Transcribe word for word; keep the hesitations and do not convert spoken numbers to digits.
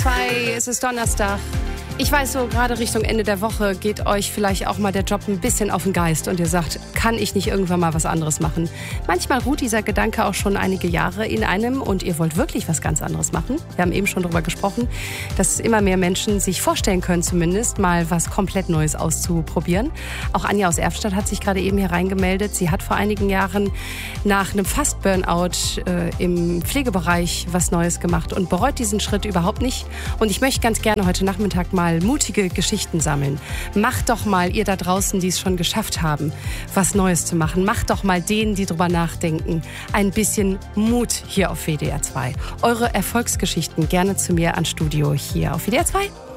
zwei, es ist Donnerstag. Ich weiß so, gerade Richtung Ende der Woche geht euch vielleicht auch mal der Job ein bisschen auf den Geist und ihr sagt, kann ich nicht irgendwann mal was anderes machen? Manchmal ruht dieser Gedanke auch schon einige Jahre in einem und ihr wollt wirklich was ganz anderes machen. Wir haben eben schon darüber gesprochen, dass immer mehr Menschen sich vorstellen können, zumindest mal was komplett Neues auszuprobieren. Auch Anja aus Erftstadt hat sich gerade eben hier reingemeldet. Sie hat vor einigen Jahren nach einem Fast-Burnout äh, im Pflegebereich was Neues gemacht und bereut diesen Schritt überhaupt nicht. Und ich möchte ganz gerne heute Nachmittag mal mutige Geschichten sammeln. Macht doch mal ihr da draußen, die es schon geschafft haben, was Neues zu machen. Macht doch mal denen, die drüber nachdenken, ein bisschen Mut hier auf W D R zwei. Eure Erfolgsgeschichten gerne zu mir ans Studio hier auf W D R zwei.